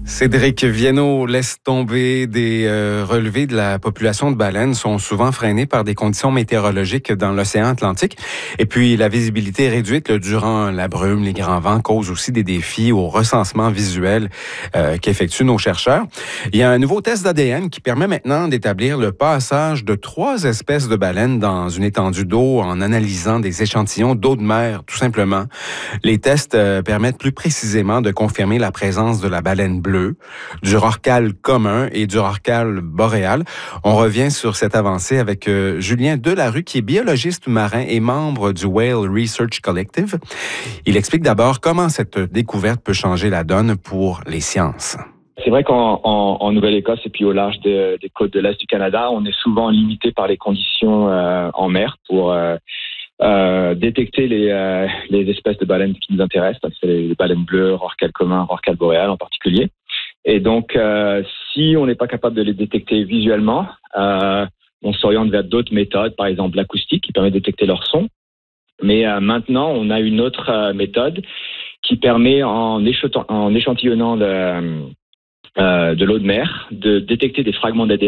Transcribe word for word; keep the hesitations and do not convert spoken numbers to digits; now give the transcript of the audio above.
Cédric Viennot laisse tomber des euh, relevés de la population de baleines sont souvent freinés par des conditions météorologiques dans l'océan Atlantique. Et puis, la visibilité réduite là, durant la brume, les grands vents causent aussi des défis au recensement visuel euh, qu'effectuent nos chercheurs. Il y a un nouveau test d'A D N qui permet maintenant d'établir le passage de trois espèces de baleines dans une étendue d'eau en analysant des échantillons d'eau de mer, tout simplement. Les tests euh, permettent plus précisément de confirmer la présence de la baleine bleue, du rorqual commun et du rorqual boréal. On revient sur cette avancée avec euh, Julien Delarue, qui est biologiste marin et membre du Whale Research Collective. Il explique d'abord comment cette découverte peut changer la donne pour les sciences. C'est vrai qu'en en, en Nouvelle-Écosse et puis au large de, des côtes de l'Est du Canada, on est souvent limité par les conditions euh, en mer pour euh, euh, détecter les, euh, les espèces de baleines qui nous intéressent. C'est les baleines bleues, rorqual commun, rorqual boréal en particulier. Et donc, euh, si on n'est pas capable de les détecter visuellement, euh, on s'oriente vers d'autres méthodes, par exemple l'acoustique, qui permet de détecter leur son. Mais euh, maintenant, on a une autre euh, méthode qui permet, en, échantillonnant, en échantillonnant le, euh, de l'eau de mer, de détecter des fragments d'A D N